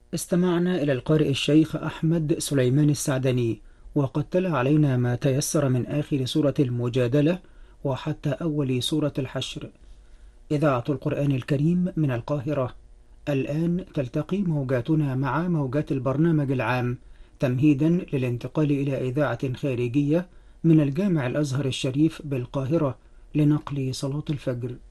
استمعنا إلى القارئ الشيخ أحمد سليمان السعدني، وقد تلا علينا ما تيسر من آخر سورة المجادلة وحتى أول سورة الحشر. إذاعة القرآن الكريم من القاهرة. الآن تلتقي موجاتنا مع موجات البرنامج العام، تمهيدا للانتقال إلى إذاعة خارجية من الجامع الأزهر الشريف بالقاهرة لنقل صلاة الفجر.